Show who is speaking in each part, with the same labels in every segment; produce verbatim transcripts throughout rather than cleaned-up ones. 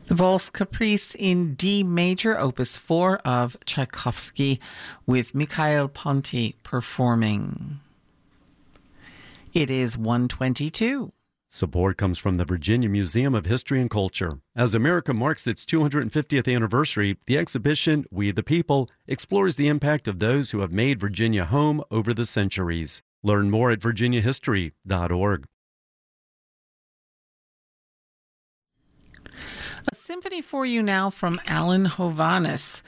Speaker 1: The Valse Caprice in D major, opus four of Tchaikovsky, with Mikhail Ponty performing. It is one twenty-two.
Speaker 2: Support comes from the Virginia Museum of History and Culture. As America marks its two hundred fiftieth anniversary, the exhibition, We the People, explores the impact of those who have made Virginia home over the centuries. Learn more at virginia history dot org.
Speaker 1: A symphony for you now from Alan Hovhaness.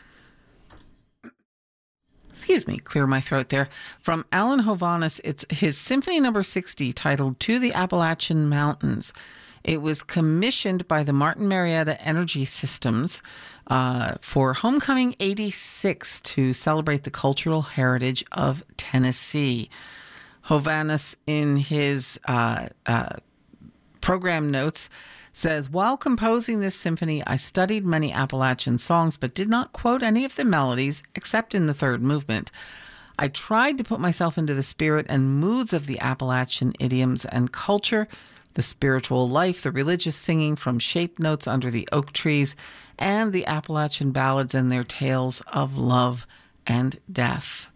Speaker 1: Excuse me, clear my throat there. From Alan Hovhaness, it's his Symphony Number sixty, titled To the Appalachian Mountains. It was commissioned by the Martin Marietta Energy Systems uh, for Homecoming eighty-six to celebrate the cultural heritage of Tennessee. Hovhaness, in his uh, uh, program notes, says, while composing this symphony, I studied many Appalachian songs, but did not quote any of the melodies except in the third movement. I tried to put myself into the spirit and moods of the Appalachian idioms and culture, the spiritual life, the religious singing from shape notes under the oak trees, and the Appalachian ballads and their tales of love and death.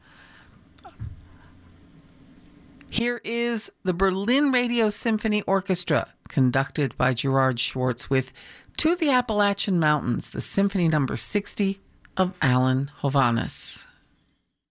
Speaker 1: Here is the Berlin Radio Symphony Orchestra, conducted by Gerard Schwartz, with To the Appalachian Mountains, the Symphony Number sixty of Alan Hovhaness.